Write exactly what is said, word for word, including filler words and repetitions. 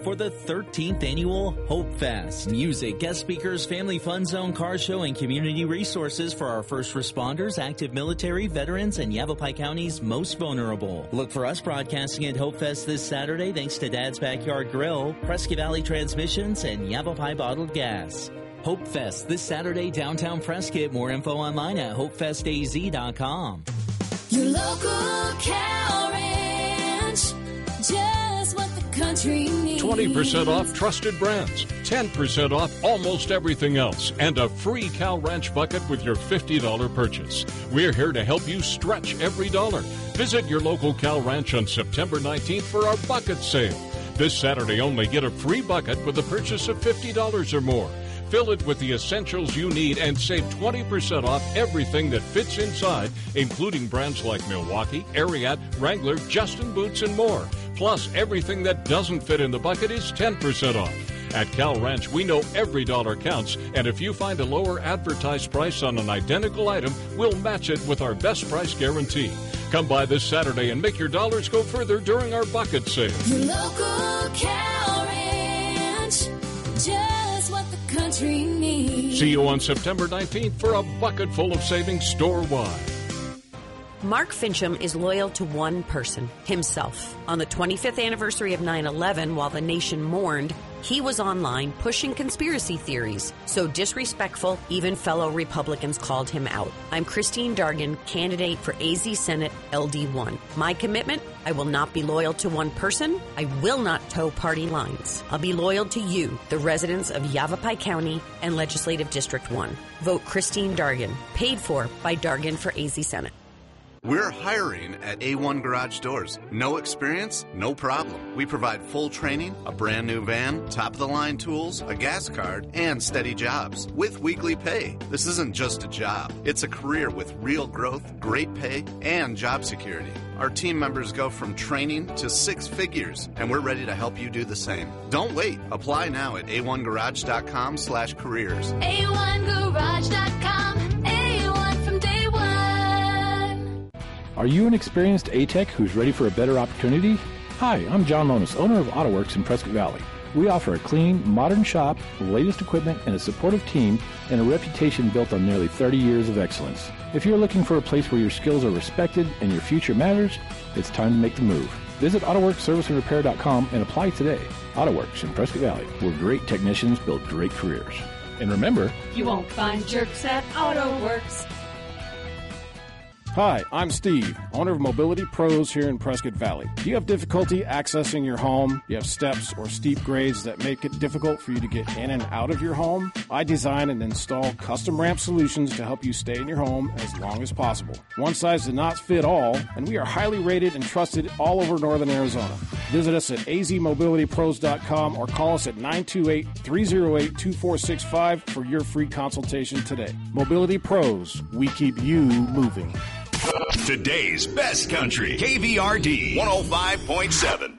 for the thirteenth Annual Hope Fest. Music, guest speakers, family fun zone, car show, and community resources for our first responders, active military, veterans, and Yavapai County's most vulnerable. Look for us broadcasting at Hope Fest this Saturday thanks to Dad's Backyard Grill, Prescott Valley Transmissions, and Yavapai Bottled Gas. Hope Fest this Saturday, downtown Prescott. More info online at hope fest a z dot com. Your local cow ranch, just what the country needs. twenty percent off trusted brands, ten percent off almost everything else, and a free Cow Ranch bucket with your fifty dollars purchase. We're here to help you stretch every dollar. Visit your local Cow Ranch on September nineteenth for our bucket sale. This Saturday only, get a free bucket with a purchase of fifty dollars or more. Fill it with the essentials you need and save twenty percent off everything that fits inside, including brands like Milwaukee, Ariat, Wrangler, Justin Boots, and more. Plus, everything that doesn't fit in the bucket is ten percent off. At Cal Ranch, we know every dollar counts, and if you find a lower advertised price on an identical item, we'll match it with our best price guarantee. Come by this Saturday and make your dollars go further during our bucket sale. Your local Cal Ranch, just what the country needs. See you on September nineteenth for a bucket full of savings store-wide. Mark Fincham is loyal to one person, himself. On the twenty-fifth anniversary of nine eleven, while the nation mourned, he was online pushing conspiracy theories. So disrespectful, even fellow Republicans called him out. I'm Christine Dargan, candidate for A Z Senate L D one. My commitment? I will not be loyal to one person. I will not toe party lines. I'll be loyal to you, the residents of Yavapai County and Legislative District one. Vote Christine Dargan. Paid for by Dargan for A Z Senate. We're hiring at A one Garage Doors. No experience? No problem. We provide full training, a brand new van, top-of-the-line tools, a gas card, and steady jobs with weekly pay. This isn't just a job. It's a career with real growth, great pay, and job security. Our team members go from training to six figures, and we're ready to help you do the same. Don't wait. Apply now at a one garage dot com slash careers. A one garage dot com. A one from day one. Are you an experienced A-Tech who's ready for a better opportunity? Hi, I'm John Lonis, owner of AutoWorks in Prescott Valley. We offer a clean, modern shop, the latest equipment, and a supportive team, and a reputation built on nearly thirty years of excellence. If you're looking for a place where your skills are respected and your future matters, it's time to make the move. Visit AutoWorks Service and Repair dot com and apply today. AutoWorks in Prescott Valley, where great technicians build great careers. And remember, you won't find jerks at AutoWorks. Hi, I'm Steve, owner of Mobility Pros here in Prescott Valley. Do you have difficulty accessing your home? Do you have steps or steep grades that make it difficult for you to get in and out of your home? I design and install custom ramp solutions to help you stay in your home as long as possible. One size does not fit all, and we are highly rated and trusted all over northern Arizona. Visit us at a z mobility pros dot com or call us at nine two eight, three oh eight, two four six five for your free consultation today. Mobility Pros, we keep you moving. Today's best country, K V R D one oh five point seven.